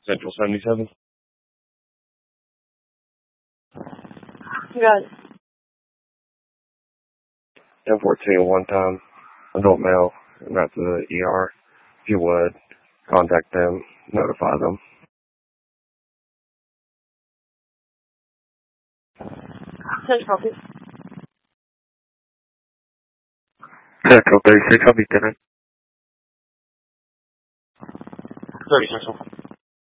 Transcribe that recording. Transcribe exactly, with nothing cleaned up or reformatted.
Central seventy-seven. You got it. ten fourteen, one time, adult male, not to the E R. If you would, contact them, notify them. Central. Central thirty-six, I'll be dinner. thirty Central.